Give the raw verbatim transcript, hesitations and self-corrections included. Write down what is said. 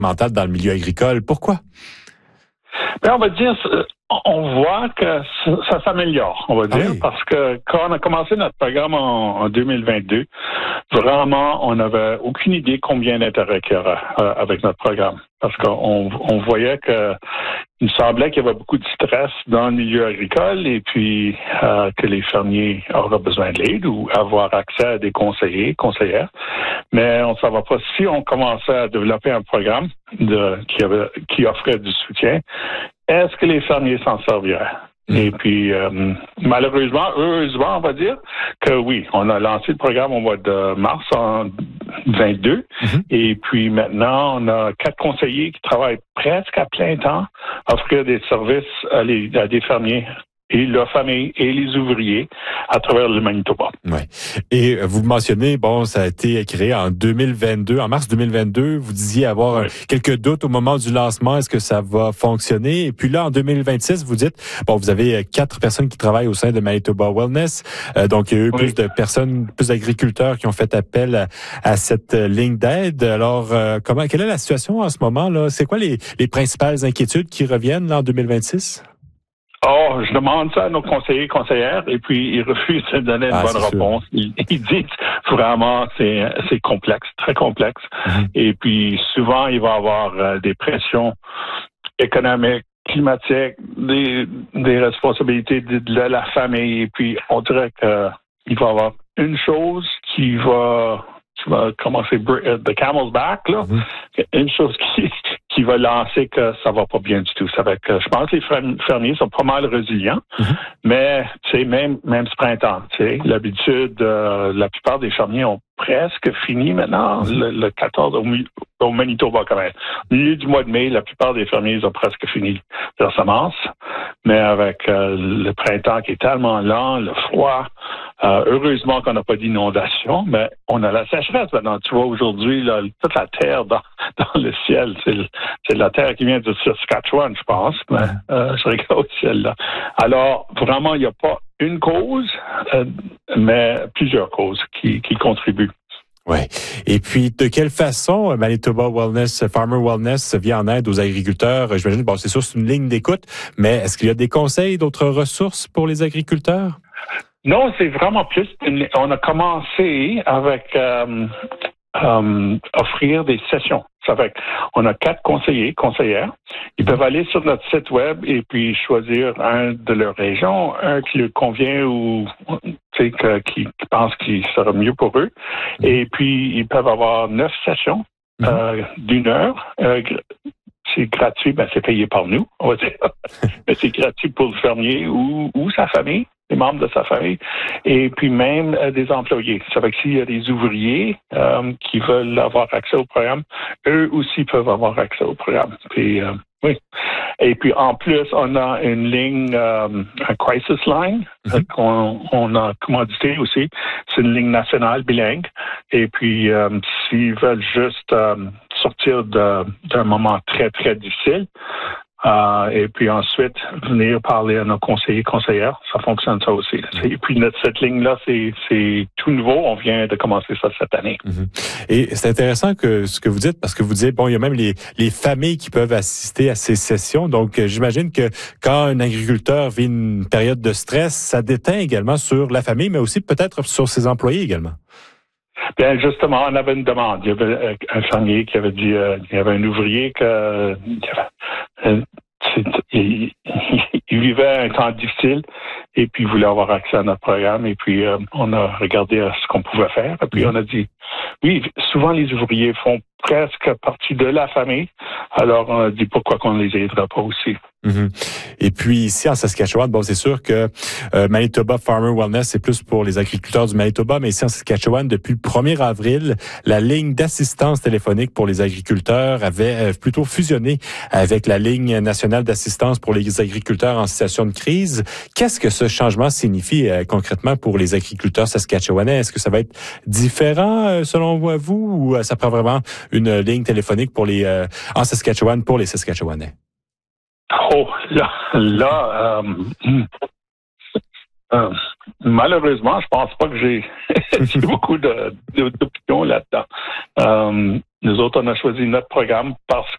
mentale dans le milieu agricole. Pourquoi? Bien, on va dire, on voit que ça s'améliore, on va dire, ah oui. Parce que quand on a commencé notre programme en, en deux mille vingt-deux, vraiment, on n'avait aucune idée combien d'intérêts qu'il y aura euh, avec notre programme. Parce qu'on on voyait que il semblait qu'il y avait beaucoup de stress dans le milieu agricole et puis euh, que les fermiers auraient besoin de l'aide ou avoir accès à des conseillers, conseillères. Mais on ne savait pas si on commençait à développer un programme de, qui, avait, qui offrait du soutien, est-ce que les fermiers s'en serviraient? Et puis, euh, malheureusement, heureusement, on va dire que oui, on a lancé le programme au mois de mars en vingt-deux. Mm-hmm. Et puis maintenant, on a quatre conseillers qui travaillent presque à plein temps à offrir des services à, les, à des fermiers et leurs familles et les ouvriers à travers le Manitoba. Ouais. Et vous mentionnez, bon, ça a été créé en deux mille vingt-deux, en mars deux mille vingt-deux. Vous disiez avoir oui. quelques doutes au moment du lancement. Est-ce que ça va fonctionner? Et puis là, en deux mille vingt-six, vous dites, bon, vous avez quatre personnes qui travaillent au sein de Manitoba Wellness. Euh, donc, il y a eu oui. plus de personnes, plus d'agriculteurs qui ont fait appel à, à cette ligne d'aide. Alors, euh, comment, quelle est la situation en ce moment là? C'est quoi les, les principales inquiétudes qui reviennent là, en deux mille vingt-six? Oh, je demande ça à nos conseillers et conseillères et puis ils refusent de donner une ah, bonne réponse. Ils, ils disent vraiment c'est c'est complexe, très complexe. Mm-hmm. Et puis souvent il va y avoir euh, des pressions économiques, climatiques, des des responsabilités de, de la famille. Et puis on dirait que il va y avoir une chose qui va qui va commencer the camel's back là, mm-hmm. une chose qui qui va lancer que ça va pas bien du tout. Ça va que je pense que les fermiers sont pas mal résilients, mm-hmm. mais tu sais même même ce printemps, tu sais l'habitude, euh, la plupart des fermiers ont presque fini maintenant mm-hmm. le, le quatorze au, au Manitoba quand même. Au milieu du mois de mai, la plupart des fermiers ils ont presque fini leur semence, mais avec euh, le printemps qui est tellement lent, le froid. Euh, heureusement qu'on n'a pas d'inondation, mais on a la sécheresse maintenant. Tu vois, aujourd'hui, là, toute la terre dans, dans le ciel, c'est, le, c'est la terre qui vient de Saskatchewan, je pense, mais euh, je regarde au ciel là. Alors, vraiment, il n'y a pas une cause, euh, mais plusieurs causes qui, qui contribuent. Oui. Et puis, de quelle façon Manitoba Wellness, Farmer Wellness vient en aide aux agriculteurs? J'imagine, bon, c'est sûr, c'est une ligne d'écoute, mais est-ce qu'il y a des conseils, d'autres ressources pour les agriculteurs? Non, c'est vraiment plus. On a commencé avec euh, euh, offrir des sessions. Ça fait on a quatre conseillers, conseillères. Ils peuvent aller sur notre site web et puis choisir un de leur région, un qui leur convient ou tu sais que, qui, qui pense qu'il sera mieux pour eux. Et puis ils peuvent avoir neuf sessions euh, d'une heure. Euh, c'est gratuit, ben c'est payé par nous, on va dire. Mais c'est gratuit pour le fermier ou, ou sa famille. Les membres de sa famille, et puis même euh, des employés. Ça veut dire que s'il y a des ouvriers euh, qui veulent avoir accès au programme, eux aussi peuvent avoir accès au programme. Puis, euh, oui. Et puis en plus, on a une ligne, euh, un crisis line, mm-hmm. euh, qu'on on a commandité aussi. C'est une ligne nationale bilingue. Et puis, euh, s'ils veulent juste euh, sortir de, d'un moment très, très difficile, Euh, et puis ensuite, venir parler à nos conseillers, conseillères, ça fonctionne ça aussi. Et puis notre, cette ligne-là, c'est, c'est tout nouveau. On vient de commencer ça cette année. Mm-hmm. Et c'est intéressant que ce que vous dites, parce que vous dites, bon, il y a même les, les familles qui peuvent assister à ces sessions. Donc, j'imagine que quand un agriculteur vit une période de stress, ça déteint également sur la famille, mais aussi peut-être sur ses employés également. Bien, justement, on avait une demande. Il y avait un fermier qui avait dit, euh, il y avait un ouvrier que euh, il, il vivait un temps difficile et puis il voulait avoir accès à notre programme. Et puis, euh, on a regardé ce qu'on pouvait faire. Et puis, on a dit, oui, souvent les ouvriers font presque partie de la famille. Alors, on a dit pourquoi qu'on ne les aidera pas aussi. Mm-hmm. Et puis ici en Saskatchewan, bon, c'est sûr que euh, Manitoba Farmer Wellness, c'est plus pour les agriculteurs du Manitoba, mais ici en Saskatchewan, depuis le premier avril, la ligne d'assistance téléphonique pour les agriculteurs avait euh, plutôt fusionné avec la ligne nationale d'assistance pour les agriculteurs en situation de crise. Qu'est-ce que ce changement signifie euh, concrètement pour les agriculteurs saskatchewanais? Est-ce que ça va être différent euh, selon vous ou euh, ça prend vraiment une ligne téléphonique pour les euh, en Saskatchewan pour les Saskatchewanais? Oh, là, là euh, euh, malheureusement, je pense pas que j'ai, j'ai beaucoup de, de, d'opinions là-dedans. Euh, nous autres, on a choisi notre programme parce